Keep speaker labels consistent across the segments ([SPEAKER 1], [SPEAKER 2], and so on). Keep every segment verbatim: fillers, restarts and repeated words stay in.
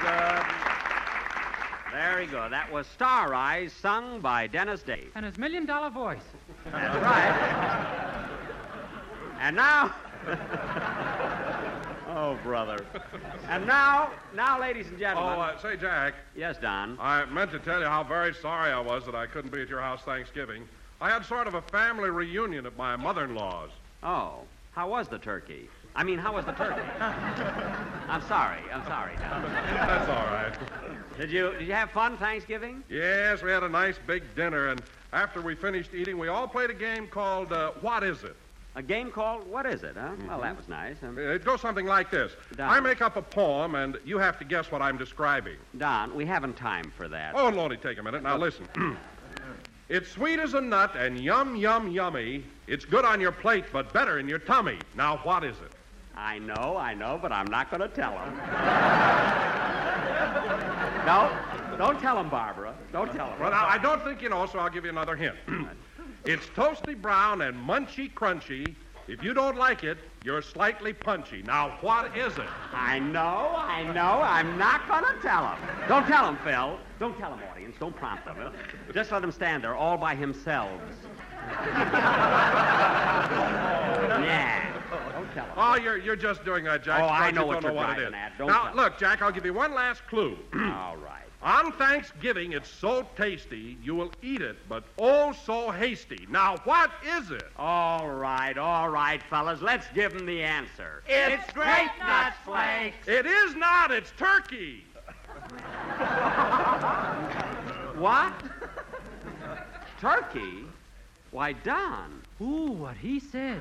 [SPEAKER 1] good. Very good. That was Star Eyes, sung by Dennis Day.
[SPEAKER 2] And his million-dollar voice.
[SPEAKER 1] That's right. And now... Oh, brother. And now, now, ladies and gentlemen...
[SPEAKER 3] Oh, uh, say, Jack.
[SPEAKER 1] Yes, Don?
[SPEAKER 3] I meant to tell you how very sorry I was that I couldn't be at your house Thanksgiving. I had sort of a family reunion at my mother-in-law's.
[SPEAKER 1] Oh, how was the turkey? I mean, how was the turkey? I'm sorry. I'm sorry, Don.
[SPEAKER 3] That's all right.
[SPEAKER 1] Did you did you have fun Thanksgiving?
[SPEAKER 3] Yes, we had a nice big dinner, and after we finished eating, we all played a game called uh, What Is It?
[SPEAKER 1] A game called What Is It, huh? Mm-hmm. Well, that was nice. Um,
[SPEAKER 3] it goes something like this.
[SPEAKER 1] Don.
[SPEAKER 3] I make up a poem, and you have to guess what I'm describing.
[SPEAKER 1] Don, we haven't time for that.
[SPEAKER 3] Oh, it'll only take a minute. Now, listen. It's sweet as a nut and yum, yum, yummy. It's good on your plate, but better in your tummy. Now, what is it?
[SPEAKER 1] I know, I know, but I'm not going to tell him. No, don't tell him, Barbara. Don't tell him.
[SPEAKER 3] Well, now, I don't think you know, so I'll give you another hint. It's toasty brown and munchy crunchy. If you don't like it, you're slightly punchy. Now, what is it?
[SPEAKER 1] I know, I know. I'm not going to tell him. Don't tell him, Phil. Don't tell him, audience. Don't prompt them. Just let him stand there all by himself. Yeah. Don't tell him.
[SPEAKER 3] Oh, you're you're just doing that, Jack.
[SPEAKER 1] Oh, I know
[SPEAKER 3] you
[SPEAKER 1] what
[SPEAKER 3] don't
[SPEAKER 1] you're
[SPEAKER 3] know what it is.
[SPEAKER 1] driving at. Don't
[SPEAKER 3] now,
[SPEAKER 1] tell
[SPEAKER 3] look, Jack, I'll give you one last clue.
[SPEAKER 1] All right.
[SPEAKER 3] On Thanksgiving, it's so tasty, you will eat it, but oh so hasty. Now, what is it?
[SPEAKER 1] All right, all right, fellas. Let's give him the answer.
[SPEAKER 4] It's Grape Nuts Flakes.
[SPEAKER 3] It is not. It's turkey.
[SPEAKER 1] What? Turkey? Why, Don.
[SPEAKER 2] Ooh, what he said.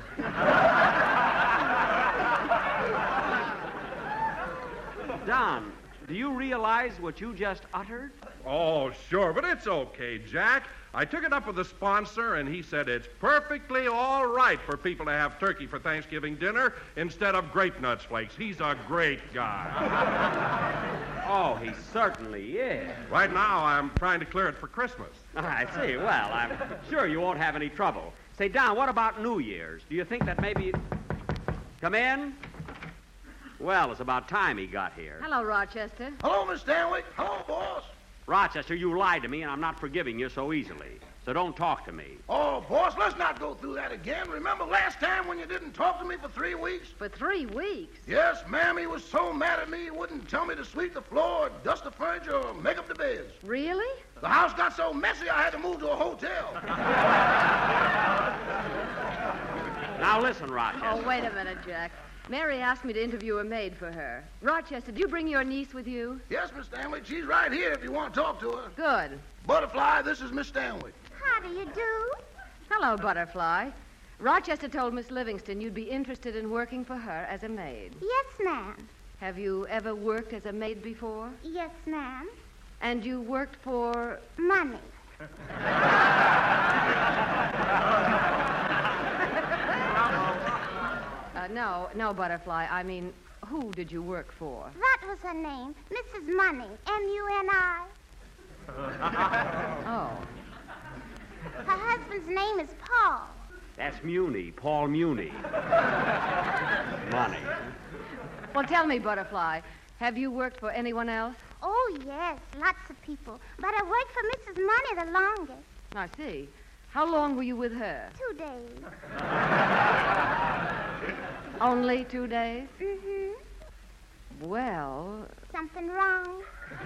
[SPEAKER 1] Don, do you realize what you just uttered?
[SPEAKER 3] Oh, sure, but it's okay, Jack. I took it up with the sponsor, and he said it's perfectly all right for people to have turkey for Thanksgiving dinner instead of grape nuts flakes. He's a great guy.
[SPEAKER 1] Oh, he certainly is.
[SPEAKER 3] Right now, I'm trying to clear it for Christmas.
[SPEAKER 1] I see. Well, I'm sure you won't have any trouble. Say, Don, what about New Year's? Do you think that maybe... Come in? Well, it's about time he got here.
[SPEAKER 5] Hello, Rochester.
[SPEAKER 6] Hello, Miss Stanley. Hello, boss.
[SPEAKER 1] Rochester, you lied to me, and I'm not forgiving you so easily. So don't talk to me.
[SPEAKER 6] Oh, boss, let's not go through that again. Remember last time when you didn't talk to me for three weeks?
[SPEAKER 5] For three weeks?
[SPEAKER 6] Yes, ma'am. He was so mad at me he wouldn't tell me to sweep the floor, dust the furniture, or make up the beds.
[SPEAKER 5] Really?
[SPEAKER 6] The house got so messy I had to move to a hotel.
[SPEAKER 1] Now listen, Rochester.
[SPEAKER 5] Oh, wait a minute, Jack. Mary asked me to interview a maid for her. Rochester, do you bring your niece with you?
[SPEAKER 6] Yes, Miss Stanley. She's right here if you want to talk to her.
[SPEAKER 5] Good.
[SPEAKER 6] Butterfly, this is Miss Stanley.
[SPEAKER 7] How do you do?
[SPEAKER 5] Hello, Butterfly. Rochester told Miss Livingston you'd be interested in working for her as a maid.
[SPEAKER 7] Yes, ma'am.
[SPEAKER 5] Have you ever worked as a maid before?
[SPEAKER 7] Yes, ma'am.
[SPEAKER 5] And you worked for...
[SPEAKER 7] Money.
[SPEAKER 5] uh, no, no, Butterfly. I mean, who did you work for?
[SPEAKER 7] That was her name, Missus Money, M U N I.
[SPEAKER 5] Oh.
[SPEAKER 7] Her husband's name is Paul.
[SPEAKER 1] That's Muni, Paul Muni. Money.
[SPEAKER 5] Well, tell me, Butterfly, have you worked for anyone else?
[SPEAKER 7] Oh, yes, lots of people. But I worked for Missus Money the longest.
[SPEAKER 5] I see. How long were you with her?
[SPEAKER 7] Two days.
[SPEAKER 5] Only two days?
[SPEAKER 7] Mm-hmm.
[SPEAKER 5] Well...
[SPEAKER 7] Something wrong?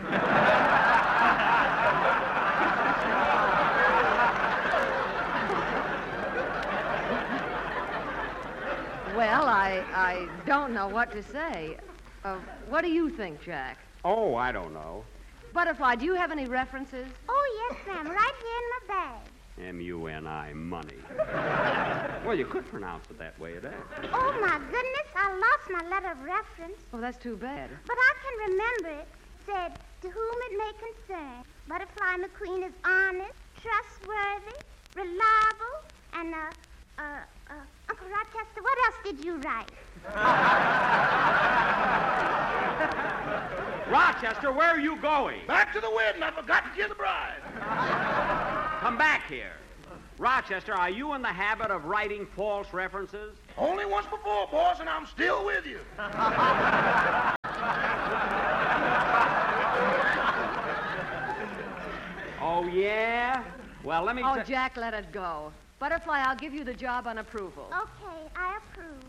[SPEAKER 5] Well, I I don't know what to say. Uh, what do you think, Jack?
[SPEAKER 1] Oh, I don't know.
[SPEAKER 5] Butterfly, do you have any references?
[SPEAKER 7] Oh, yes, ma'am, right here in my bag.
[SPEAKER 1] M U N I, money. Well, you could pronounce it that way, it is.
[SPEAKER 7] Oh, my goodness, I lost my letter of reference.
[SPEAKER 5] Oh, that's too bad.
[SPEAKER 7] But I can remember it. Said, to whom it may concern, Butterfly McQueen is honest, trustworthy, reliable, and, uh, uh, uh, Uncle Rochester, what else did you write?
[SPEAKER 1] Rochester, where are you going?
[SPEAKER 6] Back to the wedding. I forgot to give the bride.
[SPEAKER 1] Come back here. Rochester, are you in the habit of writing false references?
[SPEAKER 6] Only once before, boss, and I'm still with you.
[SPEAKER 1] Well, let me
[SPEAKER 5] Oh,
[SPEAKER 1] say...
[SPEAKER 5] Jack, let it go. Butterfly, I'll give you the job on approval.
[SPEAKER 7] Okay, I approve.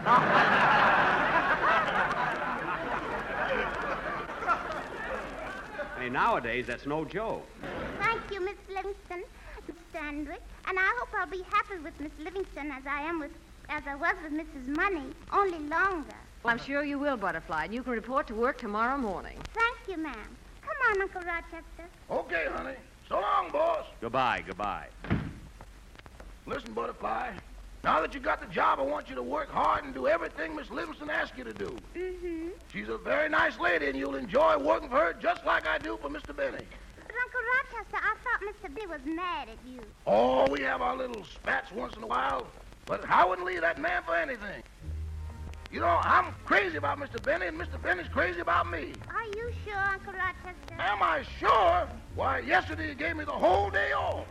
[SPEAKER 1] Hey, nowadays, that's no joke.
[SPEAKER 7] Thank you, Miss Livingston, Miss Sandwich. And I hope I'll be happy with Miss Livingston as I am with, as I was with Missus Money, only longer.
[SPEAKER 5] Well, I'm sure you will, Butterfly, and you can report to work tomorrow morning.
[SPEAKER 7] Thank you, ma'am. Come on, Uncle Rochester.
[SPEAKER 6] Okay, honey. So long, boss.
[SPEAKER 1] Goodbye, goodbye.
[SPEAKER 6] Listen, Butterfly. Now that you got the job, I want you to work hard and do everything Miss Livingston asks you to do.
[SPEAKER 7] Mm-hmm.
[SPEAKER 6] She's a very nice lady, and you'll enjoy working for her just like I do for Mister Benny.
[SPEAKER 7] But, Uncle Rochester, I thought Mister B was mad at you.
[SPEAKER 6] Oh, we have our little spats once in a while, but I wouldn't leave that man for anything. You know, I'm crazy about Mister Benny, and Mister Benny's crazy about me.
[SPEAKER 7] Are you sure, Uncle Rochester?
[SPEAKER 6] Am I sure? Why, yesterday he gave me the whole day off.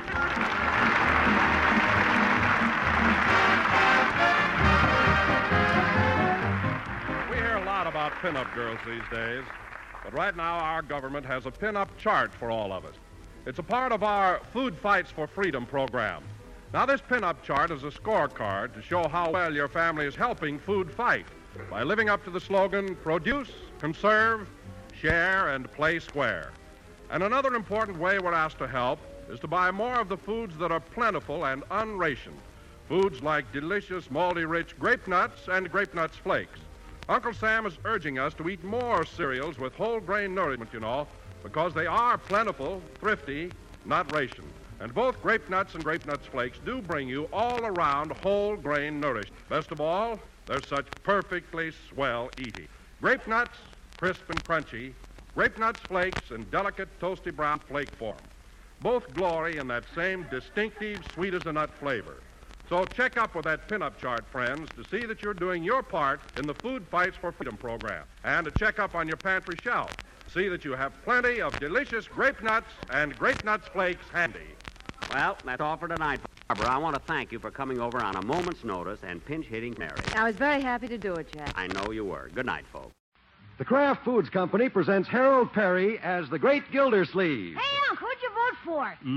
[SPEAKER 3] We hear a lot about pin-up girls these days, but right now our government has a pin-up chart for all of us. It's a part of our Food Fights for Freedom program. Now, this pin-up chart is a scorecard to show how well your family is helping food fight by living up to the slogan, produce, conserve, share, and play square. And another important way we're asked to help is to buy more of the foods that are plentiful and unrationed. Foods like delicious, malty-rich grape nuts and grape nuts flakes. Uncle Sam is urging us to eat more cereals with whole grain nourishment, you know, because they are plentiful, thrifty, not rationed. And both grape nuts and grape nuts flakes do bring you all around whole grain nourishment. Best of all, they're such perfectly swell eating. Grape nuts, crisp and crunchy. Grape nuts flakes in delicate, toasty brown flake form. Both glory in that same distinctive, sweet as a nut flavor. So check up with that pin-up chart, friends, to see that you're doing your part in the Food Fights for Freedom program. And to check up on your pantry shelf. See that you have plenty of delicious grape nuts and grape nuts flakes handy.
[SPEAKER 1] Well, that's all for tonight, Barbara. I want to thank you for coming over on a moment's notice and pinch-hitting Mary.
[SPEAKER 5] I was very happy to do it, Jack.
[SPEAKER 1] I know you were. Good night, folks.
[SPEAKER 8] The Kraft Foods Company presents Harold Perry as the Great Gildersleeve.
[SPEAKER 7] Hey, Unc, who'd you vote for?